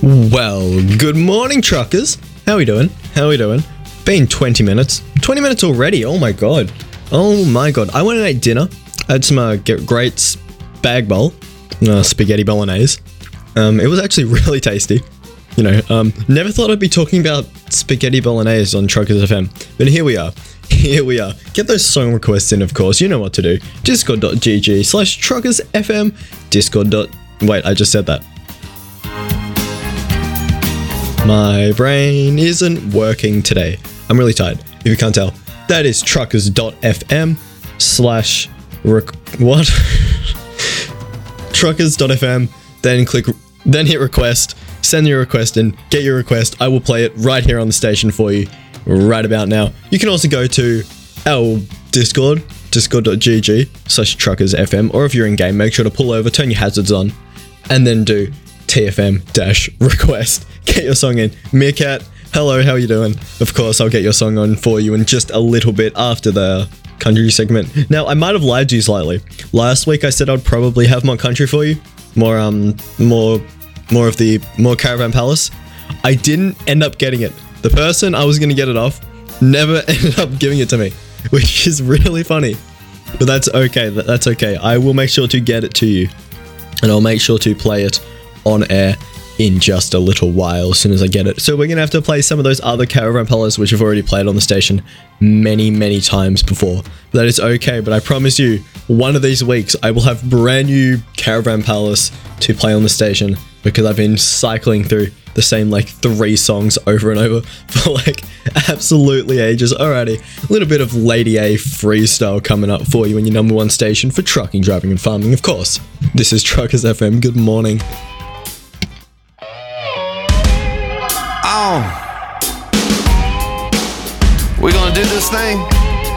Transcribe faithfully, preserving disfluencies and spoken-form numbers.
Well, good morning, truckers. How we doing? How we doing? Been twenty minutes. twenty minutes already. Oh my god. Oh my god. I went and ate dinner. I had some uh, great spag bowl, uh, spaghetti bolognese. Um, it was actually really tasty. You know, um, never thought I'd be talking about spaghetti bolognese on Truckers F M, but here we are. Here we are. Get those song requests in, of course. You know what to do. Discord.gg slash Truckers FM. Discord. Wait, I just said that. My brain isn't working today. I'm really tired, if you can't tell. That is truckers.fm slash rec- what? truckers.fm, then click, then hit request, send your request in, get your request. I will play it right here on the station for you right about now. You can also go to our Discord, discord.gg slash truckersfm, or if you're in game, make sure to pull over, turn your hazards on, and then do T F M dash request. Get your song in. Meerkat, hello, how are you doing? Of course, I'll get your song on for you in just a little bit after the country segment. Now, I might have lied to you slightly. Last week, I said I'd probably have more country for you. More, um, more, more of the, more Caravan Palace. I didn't end up getting it. The person I was going to get it off never ended up giving it to me, which is really funny. But that's okay. That's okay. I will make sure to get it to you, and I'll make sure to play it on air in just a little while as soon as I get it. So we're gonna have to play some of those other Caravan Palace which I've already played on the station many many times before. That is okay, but I promise you one of these weeks I will have brand new Caravan Palace to play on the station, because I've been cycling through the same like three songs over and over for like absolutely ages. Alrighty, a little bit of Lady A freestyle coming up for you in your number one station for trucking, driving and farming, of course. This is Truckers F M. Good morning. Oh, we're gonna do this thing.